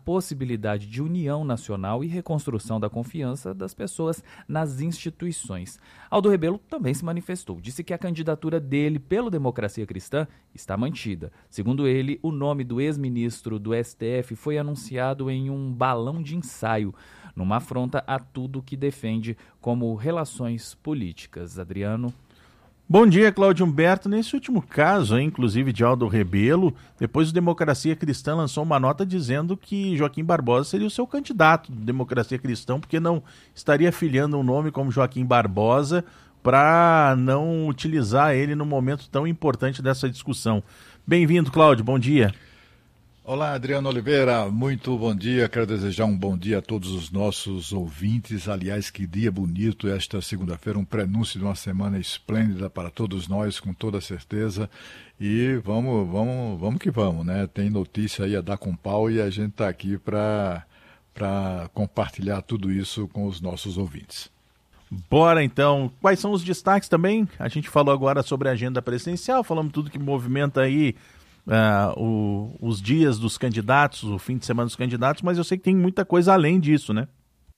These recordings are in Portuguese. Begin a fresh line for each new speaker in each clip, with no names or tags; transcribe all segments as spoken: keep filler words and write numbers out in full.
possibilidade de união nacional e reconstrução da confiança das pessoas nas instituições. Aldo Rebelo também se manifestou, disse que a candidatura dele pelo Democracia Cristã está mantida. Segundo ele, o nome do ex-ministro do S T F foi anunciado em um balão de ensaio, numa afronta a tudo que defende como relações políticas. Adriano.
Bom dia, Cláudio Humberto. Nesse último caso, hein, inclusive de Aldo Rebelo, depois o Democracia Cristã lançou uma nota dizendo que Joaquim Barbosa seria o seu candidato do Democracia Cristã, porque não estaria filiando um nome como Joaquim Barbosa para não utilizar ele no momento tão importante dessa discussão. Bem-vindo, Cláudio. Bom dia.
Olá, Adriano Oliveira, muito bom dia, quero desejar um bom dia a todos os nossos ouvintes. Aliás, que dia bonito esta segunda-feira, um prenúncio de uma semana esplêndida para todos nós, com toda certeza. E vamos, vamos, vamos que vamos, né? Tem notícia aí a dar com pau e a gente está aqui para para compartilhar tudo isso com os nossos ouvintes.
Bora então, quais são os destaques também? A gente falou agora sobre a agenda presidencial, falamos tudo que movimenta aí Uh, o, os dias dos candidatos, o fim de semana dos candidatos, mas eu sei que tem muita coisa além disso, né?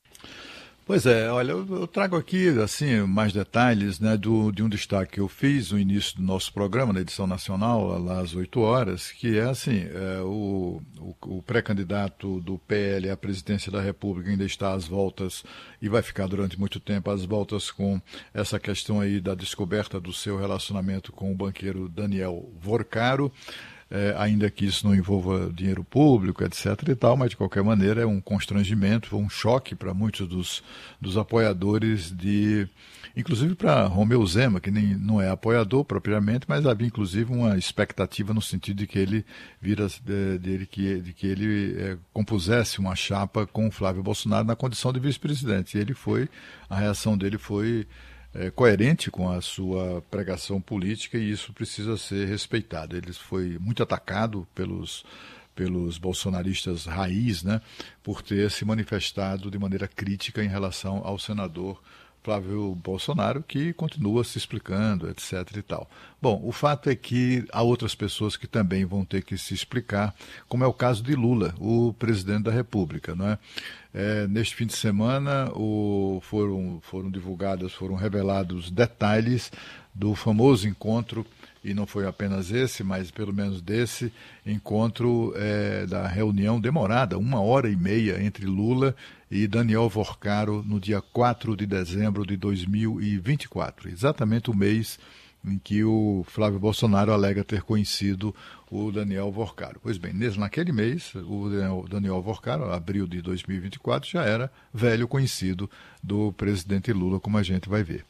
Pois é, olha, eu, eu trago aqui assim, mais detalhes, né, do, de um destaque que eu fiz no início do nosso programa, na edição nacional, lá às oito horas, que é assim, é, o, o, o pré-candidato do P L à presidência da República ainda está às voltas e vai ficar durante muito tempo às voltas com essa questão aí da descoberta do seu relacionamento com o banqueiro Daniel Vorcaro. É, ainda que isso não envolva dinheiro público, etc e tal, mas de qualquer maneira é um constrangimento, um choque para muitos dos, dos apoiadores, de, inclusive para Romeu Zema, que nem, não é apoiador propriamente, mas havia inclusive uma expectativa no sentido de que ele vira, de, de, de, de que ele é, compusesse uma chapa com Flávio Bolsonaro na condição de vice-presidente. E ele foi, a reação dele foi É, coerente com a sua pregação política e isso precisa ser respeitado. Ele foi muito atacado pelos, pelos bolsonaristas raiz, né, por ter se manifestado de maneira crítica em relação ao senador Flávio Bolsonaro, que continua se explicando, etc e tal. Bom, o fato é que há outras pessoas que também vão ter que se explicar, como é o caso de Lula, o presidente da República, não é? É, neste fim de semana o, foram, foram divulgados, foram revelados detalhes do famoso encontro, e não foi apenas esse, mas pelo menos desse encontro é, da reunião demorada, uma hora e meia, entre Lula e Daniel Vorcaro, no dia quatro de dezembro de dois mil e vinte e quatro, exatamente o mês em que o Flávio Bolsonaro alega ter conhecido o Daniel Vorcaro. Pois bem, nesse, naquele mês, o Daniel, Daniel Vorcaro, abril de dois mil e vinte e quatro, já era velho conhecido do presidente Lula, como a gente vai ver.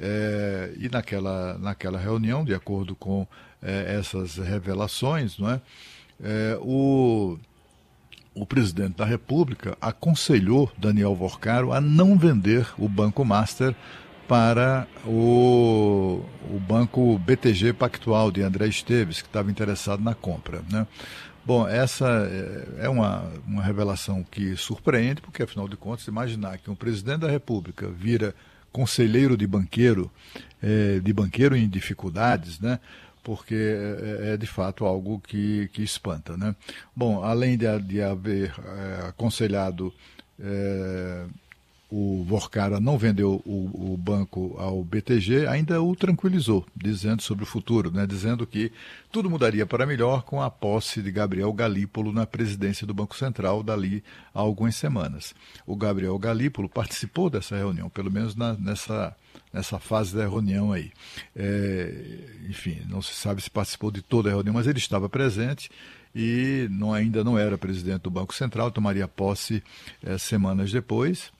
É, e naquela, naquela reunião, de acordo com é, essas revelações, não é, é, o, o presidente da República aconselhou Daniel Vorcaro a não vender o Banco Master para o, o banco B T G Pactual de André Esteves, que estava interessado na compra, né? Bom, essa é uma, uma revelação que surpreende, porque, afinal de contas, imaginar que um presidente da República vira conselheiro de banqueiro, é, de banqueiro em dificuldades, né? Porque é, é de fato algo que, que espanta, né? Bom, além de, de haver é, aconselhado é, o Vorcaro não vendeu o, o banco ao B T G, ainda o tranquilizou, dizendo sobre o futuro, né? Dizendo que tudo mudaria para melhor com a posse de Gabriel Galípolo na presidência do Banco Central dali a algumas semanas. O Gabriel Galípolo participou dessa reunião, pelo menos na, nessa, nessa fase da reunião aí. É, enfim, não se sabe se participou de toda a reunião, mas ele estava presente e não, ainda não era presidente do Banco Central, tomaria posse é, semanas depois.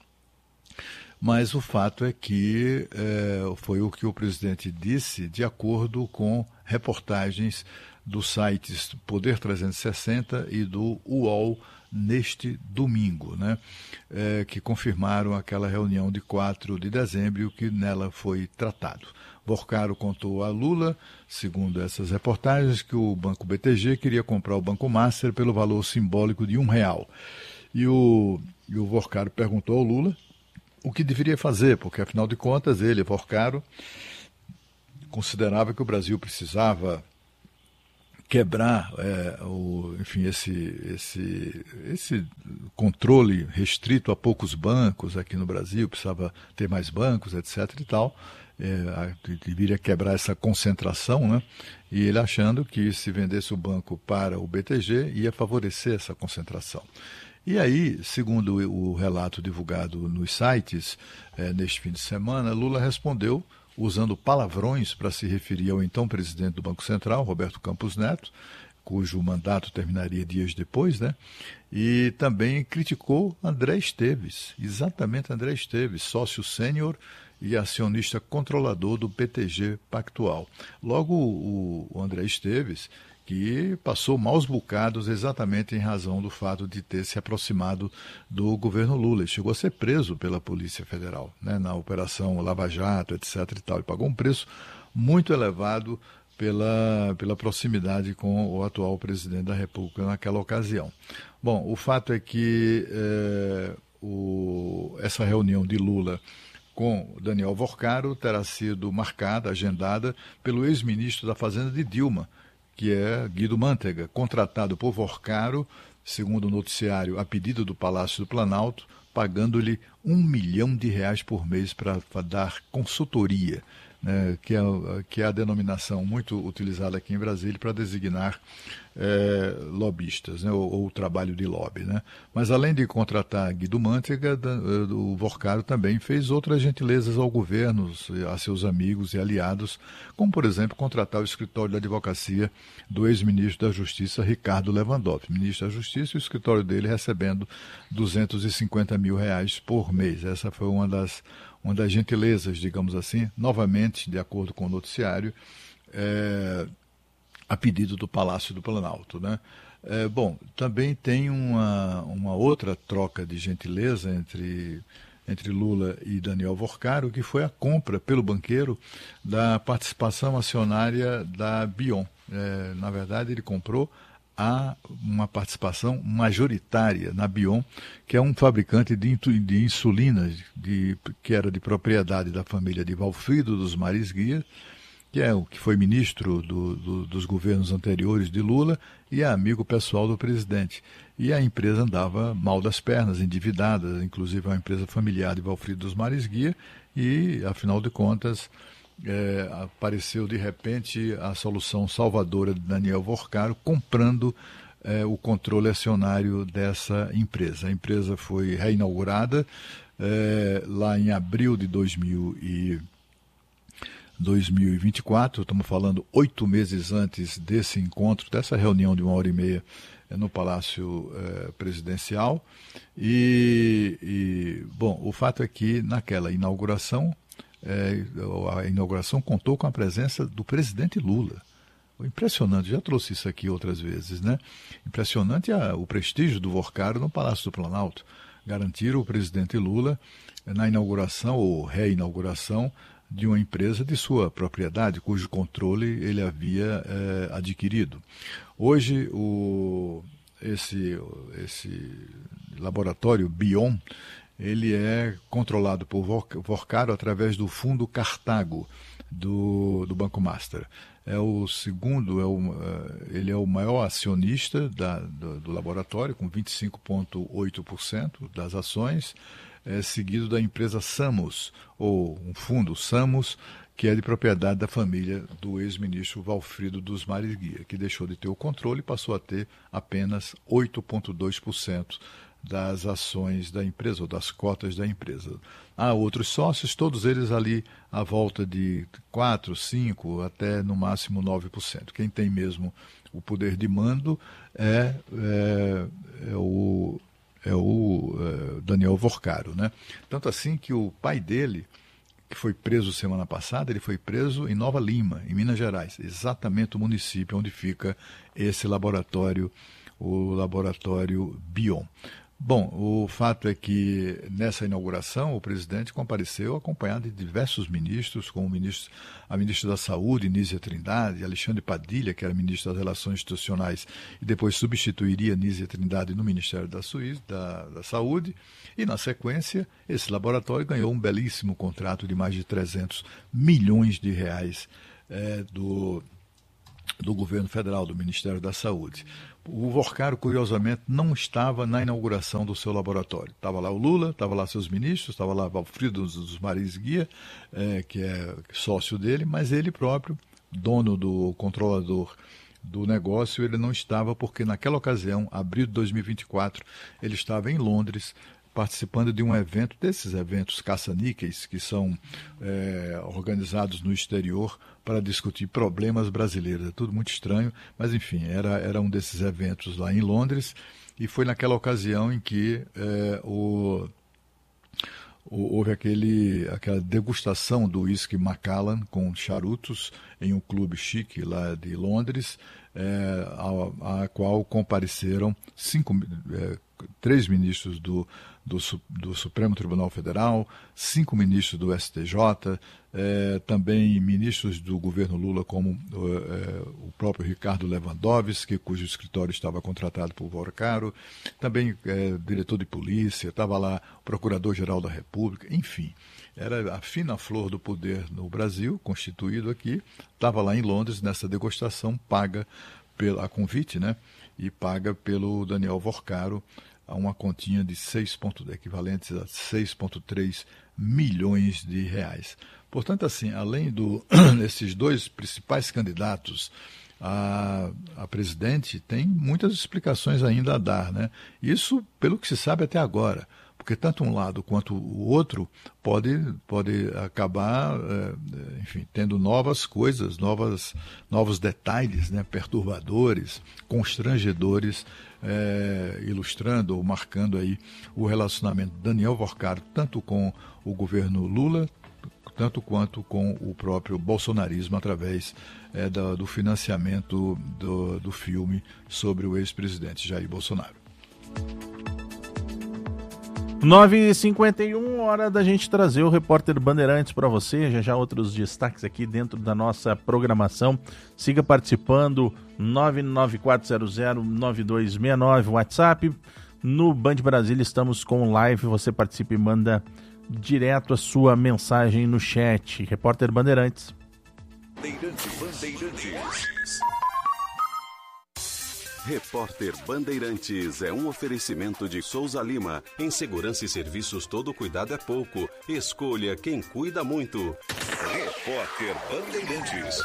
Mas o fato é que é, foi o que o presidente disse, de acordo com reportagens dos sites Poder trezentos e sessenta e do U O L neste domingo, né? É, que confirmaram aquela reunião de quatro de dezembro e o que nela foi tratado. Vorcaro contou a Lula, segundo essas reportagens, que o Banco B T G queria comprar o Banco Master pelo valor simbólico de um real. E o, e o Vorcaro perguntou ao Lula o que deveria fazer, porque, afinal de contas, ele, Vorcaro, considerava que o Brasil precisava quebrar é, o, enfim, esse, esse, esse controle restrito a poucos bancos aqui no Brasil, precisava ter mais bancos, etc e tal, é, deveria quebrar essa concentração, né? E ele achando que se vendesse o banco para o B T G ia favorecer essa concentração. E aí, segundo o relato divulgado nos sites é, neste fim de semana, Lula respondeu usando palavrões para se referir ao então presidente do Banco Central, Roberto Campos Neto, cujo mandato terminaria dias depois, né? E também criticou André Esteves, exatamente André Esteves, sócio sênior e acionista controlador do P T G Pactual. Logo, o, o André Esteves, que passou maus bocados exatamente em razão do fato de ter se aproximado do governo Lula. Ele chegou a ser preso pela Polícia Federal, né, na Operação Lava Jato, etc e tal. Ele pagou um preço muito elevado pela, pela proximidade com o atual presidente da República naquela ocasião. Bom, o fato é que é, o, essa reunião de Lula com Daniel Vorcaro terá sido marcada, agendada, pelo ex-ministro da Fazenda de Dilma, que é Guido Mantega, contratado por Vorcaro, segundo o noticiário, a pedido do Palácio do Planalto, pagando-lhe um milhão de reais por mês para dar consultoria, né, que, é, que é a denominação muito utilizada aqui em Brasília para designar é, lobistas, né, ou, ou o trabalho de lobby. Né? Mas além de contratar Guido Mantega, o Vorcaro também fez outras gentilezas ao governo, a seus amigos e aliados, como, por exemplo, contratar o escritório da advocacia do ex-ministro da Justiça, Ricardo Lewandowski, ministro da Justiça, e o escritório dele recebendo duzentos e cinquenta mil reais por mês. Essa foi uma das Uma das gentilezas, digamos assim, novamente, de acordo com o noticiário, é, a pedido do Palácio do Planalto. Né? É, bom, também tem uma, uma outra troca de gentileza entre, entre Lula e Daniel Vorcaro, que foi a compra pelo banqueiro da participação acionária da Bion. É, na verdade, ele comprou há uma participação majoritária na Bion, que é um fabricante de, de insulina de, que era de propriedade da família de Valfrido dos Mares Guia, que é o que foi ministro do, do, dos governos anteriores de Lula e é amigo pessoal do presidente. E a empresa andava mal das pernas, endividada, inclusive é uma empresa familiar de Valfrido dos Mares Guia, e, afinal de contas, É, apareceu de repente a solução salvadora de Daniel Vorcaro comprando é, o controle acionário dessa empresa. A empresa foi reinaugurada é, lá em abril de dois mil e vinte e quatro, estamos falando oito meses antes desse encontro, dessa reunião de uma hora e meia é, no Palácio é, Presidencial. E, e, bom, o fato é que naquela inauguração, É, a inauguração contou com a presença do presidente Lula. Impressionante, já trouxe isso aqui outras vezes, né? Impressionante a, o prestígio do Vorcaro no Palácio do Planalto. Garantiram o presidente Lula na inauguração ou reinauguração de uma empresa de sua propriedade, cujo controle ele havia é, adquirido. Hoje, o, esse, esse laboratório Bion, ele é controlado por Vorcaro através do Fundo Cartago do, do Banco Master. É o segundo, é o, ele é o maior acionista da, do, do laboratório, com vinte e cinco vírgula oito por cento das ações, é, seguido da empresa Samos, ou um fundo Samos, que é de propriedade da família do ex-ministro Valfrido dos Mares Guia, que deixou de ter o controle e passou a ter apenas oito vírgula dois por cento das ações da empresa, ou das cotas da empresa. Há outros sócios, todos eles ali à volta de quatro, cinco, até no máximo nove por cento. Quem tem mesmo o poder de mando é, é, é o, é o é Daniel Vorcaro. Né? Tanto assim que o pai dele, que foi preso semana passada, ele foi preso em Nova Lima, em Minas Gerais, exatamente o município onde fica esse laboratório, o laboratório Bion. Bom, o fato é que nessa inauguração o presidente compareceu acompanhado de diversos ministros, como o ministro, a ministra da Saúde, Nízia Trindade, Alexandre Padilha, que era ministro das Relações Institucionais e depois substituiria Nízia Trindade no Ministério da, Suíça, da, da Saúde, e na sequência esse laboratório ganhou um belíssimo contrato de mais de trezentos milhões de reais é, do, do governo federal, do Ministério da Saúde. O Vorcaro, curiosamente, não estava na inauguração do seu laboratório. Estava lá o Lula, estava lá seus ministros, estava lá Valfrido dos Maris Guia, é, que é sócio dele, mas ele próprio, dono do controlador do negócio, ele não estava porque naquela ocasião, abril de dois mil e vinte e quatro, ele estava em Londres, participando de um evento, desses eventos caça-níqueis, que são é, organizados no exterior para discutir problemas brasileiros. É tudo muito estranho, mas enfim, era, era um desses eventos lá em Londres, e foi naquela ocasião em que é, o, o, houve aquele, aquela degustação do whisky Macallan com charutos em um clube chique lá de Londres, é, a, a qual compareceram cinco, é, três ministros do, do, do Supremo Tribunal Federal, cinco ministros do S T J, é, também ministros do governo Lula, como é, o próprio Ricardo Lewandowski, cujo escritório estava contratado por Vorcaro, também é, diretor de polícia, estava lá o Procurador-Geral da República, enfim. Era a fina flor do poder no Brasil, constituído aqui, estava lá em Londres, nessa degustação, paga pela, a convite, né? E paga pelo Daniel Vorcaro a uma continha de seis pontos, equivalentes a seis vírgula três milhões de reais. Portanto, assim, além do, desses dois principais candidatos a, a presidente, tem muitas explicações ainda a dar, né? Isso pelo que se sabe até agora. Porque tanto um lado quanto o outro pode, pode acabar, é, enfim, tendo novas coisas, novas, novos detalhes, né, perturbadores, constrangedores, é, ilustrando ou marcando aí o relacionamento de Daniel Vorcaro, tanto com o governo Lula, tanto quanto com o próprio bolsonarismo, através é, do, do financiamento do, do filme sobre o ex-presidente Jair Bolsonaro.
nove e cinquenta e um, hora da gente trazer o repórter Bandeirantes para você. Já já outros destaques aqui dentro da nossa programação. Siga participando, nove nove quatro zero zero nove dois seis nove, WhatsApp. No Band Brasília estamos com live, você participa e manda direto a sua mensagem no chat. Repórter Bandeirantes.
Bandeirantes. Bandeirantes. Repórter Bandeirantes é um oferecimento de Souza Lima. Em segurança e serviços, todo cuidado é pouco. Escolha quem cuida muito. Repórter Bandeirantes.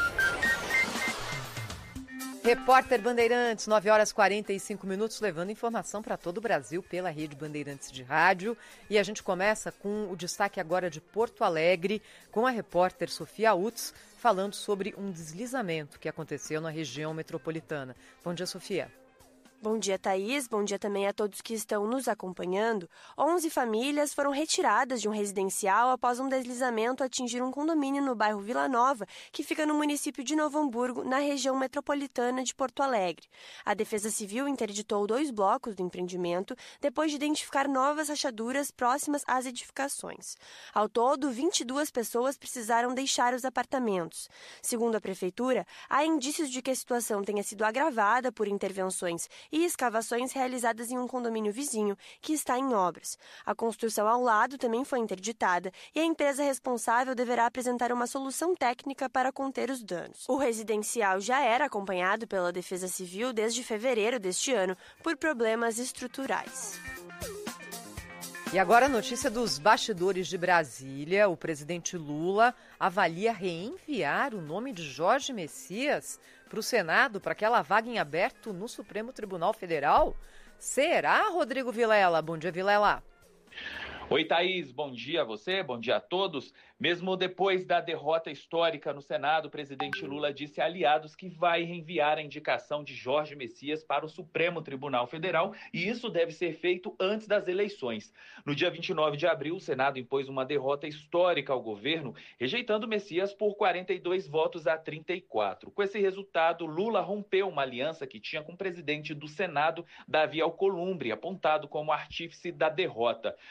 Repórter Bandeirantes, nove horas e quarenta e cinco minutos, levando informação para todo o Brasil pela Rede Bandeirantes de Rádio. E a gente começa com o destaque agora de Porto Alegre, com a repórter Sofia Utz, falando sobre um deslizamento que aconteceu na região metropolitana. Bom dia, Sofia.
Bom dia, Thaís. Bom dia também a todos que estão nos acompanhando. onze famílias foram retiradas de um residencial após um deslizamento atingir um condomínio no bairro Vila Nova, que fica no município de Novo Hamburgo, na região metropolitana de Porto Alegre. A Defesa Civil interditou dois blocos do empreendimento depois de identificar novas rachaduras próximas às edificações. Ao todo, vinte e duas pessoas precisaram deixar os apartamentos. Segundo a Prefeitura, há indícios de que a situação tenha sido agravada por intervenções e escavações realizadas em um condomínio vizinho que está em obras. A construção ao lado também foi interditada e a empresa responsável deverá apresentar uma solução técnica para conter os danos. O residencial já era acompanhado pela Defesa Civil desde fevereiro deste ano por problemas estruturais.
E agora a notícia dos bastidores de Brasília. O presidente Lula avalia reenviar o nome de Jorge Messias para o Senado, para aquela vaga em aberto no Supremo Tribunal Federal. Será, Rodrigo Vilela? Bom dia, Vilela.
Oi, Thaís. Bom dia a você, bom dia a todos. Mesmo depois da derrota histórica no Senado, o presidente Lula disse a aliados que vai reenviar a indicação de Jorge Messias para o Supremo Tribunal Federal, e isso deve ser feito antes das eleições. No dia vinte e nove de abril, o Senado impôs uma derrota histórica ao governo, rejeitando Messias por quarenta e dois votos a trinta e quatro. Com esse resultado, Lula rompeu uma aliança que tinha com o presidente do Senado, Davi Alcolumbre, apontado como artífice da derrota. O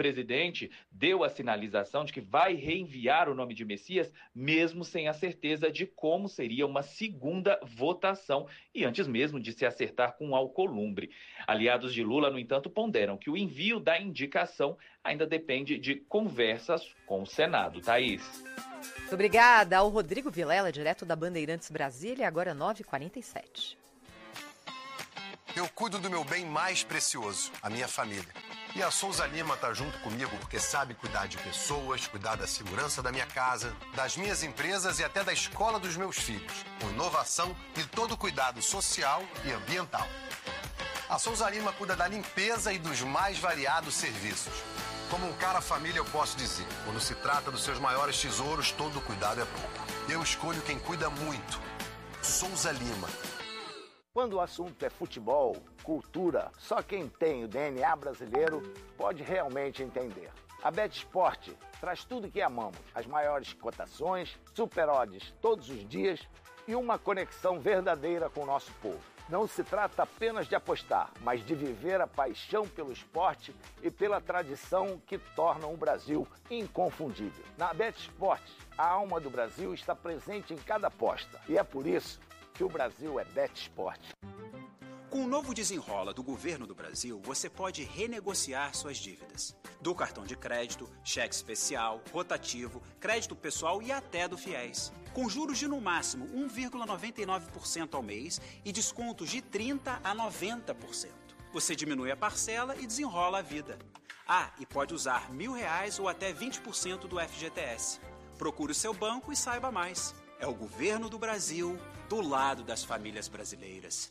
presidente deu a sinalização de que vai reenviar o nome de Messias, mesmo sem a certeza de como seria uma segunda votação e antes mesmo de se acertar com Alcolumbre. Aliados de Lula, no entanto, ponderam que o envio da indicação ainda depende de conversas com o Senado. Thaís.
Muito obrigada ao Rodrigo Vilela, direto da Bandeirantes Brasília, agora nove e quarenta e sete.
Eu cuido do meu bem mais precioso, a minha família. E a Souza Lima tá junto comigo porque sabe cuidar de pessoas, cuidar da segurança da minha casa, das minhas empresas e até da escola dos meus filhos, com inovação e todo cuidado social e ambiental. A Souza Lima cuida da limpeza e dos mais variados serviços. Como um cara família eu posso dizer, quando se trata dos seus maiores tesouros, todo cuidado é pouco. Eu escolho quem cuida muito. Souza Lima.
Quando o assunto é futebol, cultura, só quem tem o D N A brasileiro pode realmente entender. A BetSport traz tudo que amamos, as maiores cotações, super odds todos os dias e uma conexão verdadeira com o nosso povo. Não se trata apenas de apostar, mas de viver a paixão pelo esporte e pela tradição que tornam o Brasil inconfundível. Na BetSport, a alma do Brasil está presente em cada aposta e é por isso que o Brasil é BetSport.
Com o novo Desenrola do Governo do Brasil, você pode renegociar suas dívidas. Do cartão de crédito, cheque especial, rotativo, crédito pessoal e até do FIES. Com juros de no máximo um vírgula noventa e nove por cento ao mês e descontos de trinta por cento a noventa por cento. Você diminui a parcela e desenrola a vida. Ah, e pode usar mil reais ou até vinte por cento do F G T S. Procure o seu banco e saiba mais. É o Governo do Brasil, do lado das famílias brasileiras.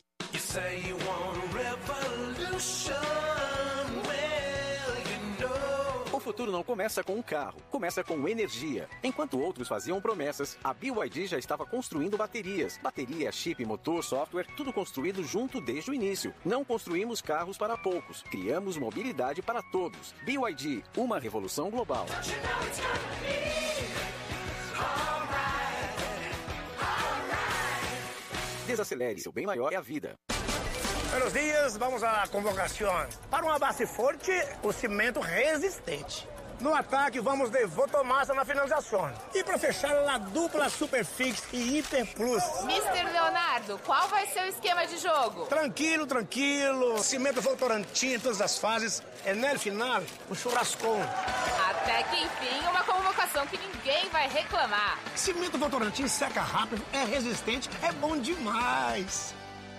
O futuro não começa com um carro, começa com energia. Enquanto outros faziam promessas, a B Y D já estava construindo baterias. Bateria, chip, motor, software, tudo construído junto desde o início. Não construímos carros para poucos, criamos mobilidade para todos. B Y D, uma revolução global. Desacelere, seu bem maior é a vida.
Buenos dias, vamos à convocação. Para uma base forte, o cimento resistente. No ataque, vamos de Votomassa na finalização. E para fechar, a dupla Superfix e Hiper Plus.
mister Leonardo, qual vai ser o esquema de jogo?
Tranquilo, tranquilo. Cimento Votorantim em todas as fases. E no final, o churrascão.
Até que enfim, uma convocação que ninguém vai reclamar.
Cimento Votorantim seca rápido, é resistente, é bom demais.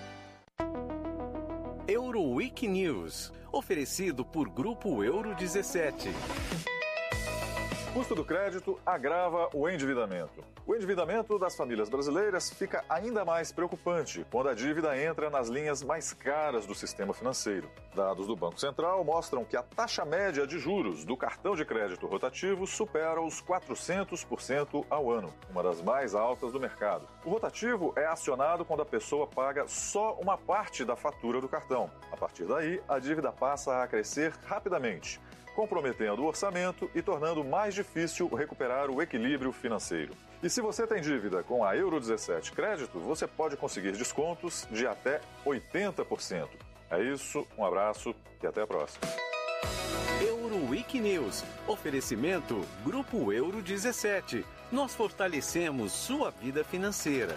Euroweek News, oferecido por Grupo Euro dezessete.
Custo do crédito agrava o endividamento. O endividamento das famílias brasileiras fica ainda mais preocupante quando a dívida entra nas linhas mais caras do sistema financeiro. Dados do Banco Central mostram que a taxa média de juros do cartão de crédito rotativo supera os quatrocentos por cento ao ano, uma das mais altas do mercado. O rotativo é acionado quando a pessoa paga só uma parte da fatura do cartão. A partir daí, a dívida passa a crescer rapidamente, comprometendo o orçamento e tornando mais difícil recuperar o equilíbrio financeiro. E se você tem dívida com a Euro dezessete Crédito, você pode conseguir descontos de até oitenta por cento. É isso, um abraço e até a próxima.
Euroweek News, oferecimento Grupo Euro dezessete. Nós fortalecemos sua vida financeira.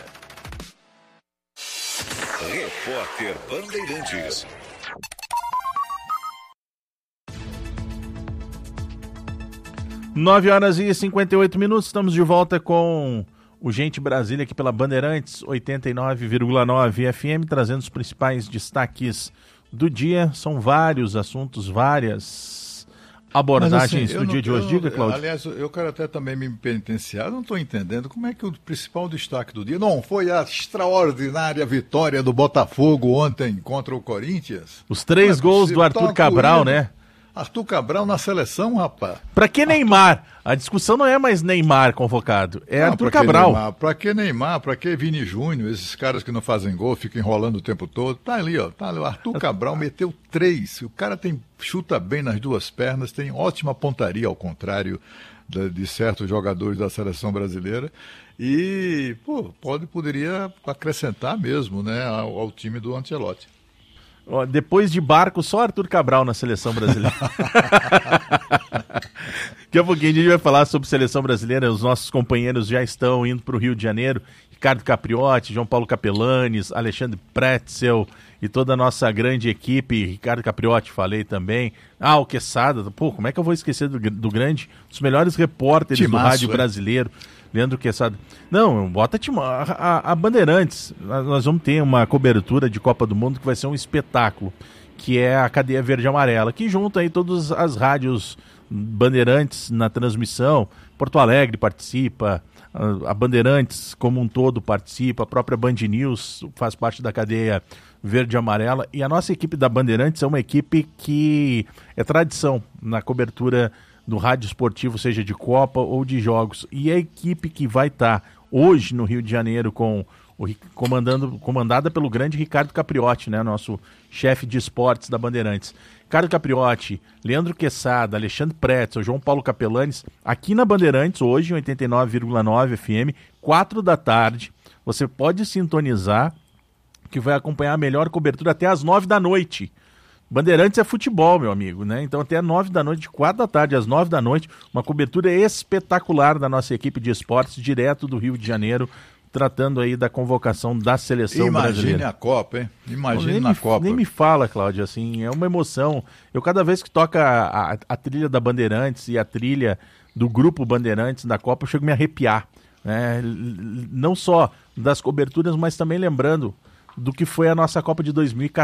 Repórter Bandeirantes.
nove horas e cinquenta e oito minutos, estamos de volta com o Gente Brasília aqui pela Bandeirantes oitenta e nove vírgula nove F M, trazendo os principais destaques do dia. São vários assuntos, várias abordagens
assim,
do
não,
dia de hoje.
Eu,
Diga, Cláudio.
Aliás, eu quero até também me penitenciar, não estou entendendo como é que o principal destaque do dia não foi a extraordinária vitória do Botafogo ontem contra o Corinthians.
Os três é gols possível. do Arthur Cabral, né?
Arthur Cabral na seleção, rapaz.
Pra que Neymar? A discussão não é mais Neymar convocado, é não, Arthur pra Cabral.
Neymar? Pra que Neymar? Pra que Vini Júnior? Esses caras que não fazem gol, ficam enrolando o tempo todo. Tá ali, ó. Tá ali. O Arthur Cabral meteu três. O cara tem, chuta bem nas duas pernas, tem ótima pontaria, ao contrário de, de certos jogadores da seleção brasileira. E, pô, pode, poderia acrescentar mesmo, né, ao, ao time do Ancelotti.
Ó, depois de Barco, só Arthur Cabral na seleção brasileira. Daqui a pouquinho a gente vai falar sobre seleção brasileira. Os nossos companheiros já estão indo para o Rio de Janeiro. Ricardo Capriotti, João Paulo Capelanes, Alexandre Pretzel e toda a nossa grande equipe. Ricardo Capriotti, falei também. Ah, o Quesada. Pô, como é que eu vou esquecer do, do grande, dos melhores repórteres Timaço, do rádio é? brasileiro, Leandro Quesada. Não, bota a, a, a Bandeirantes. Nós vamos ter uma cobertura de Copa do Mundo que vai ser um espetáculo, que é a cadeia verde e amarela, que junta aí todas as rádios Bandeirantes na transmissão. Porto Alegre participa, a Bandeirantes como um todo participa, a própria Band News faz parte da cadeia verde e amarela, e a nossa equipe da Bandeirantes é uma equipe que é tradição na cobertura do rádio esportivo, seja de Copa ou de jogos, e a equipe que vai estar hoje no Rio de Janeiro com o, comandando, comandada pelo grande Ricardo Capriotti, né, nosso chefe de esportes da Bandeirantes. Ricardo Capriotti, Leandro Quesada, Alexandre Pretzel, João Paulo Capelanes, aqui na Bandeirantes, hoje, em oitenta e nove vírgula nove F M, quatro da tarde. Você pode sintonizar, que vai acompanhar a melhor cobertura até às nove da noite. Bandeirantes é futebol, meu amigo, né? Então até nove da noite, de quatro da tarde às nove da noite, uma cobertura espetacular da nossa equipe de esportes, direto do Rio de Janeiro, tratando aí da convocação da seleção
Imagine
brasileira.
Imagine a Copa, hein? Imagine
nem
na
me,
Copa.
Nem me fala, Cláudio, assim, é uma emoção. Eu, cada vez que toca a, a, a trilha da Bandeirantes e a trilha do grupo Bandeirantes da Copa, eu chego a me arrepiar, né? Não só das coberturas, mas também lembrando do que foi a nossa Copa de dois mil e quatorze.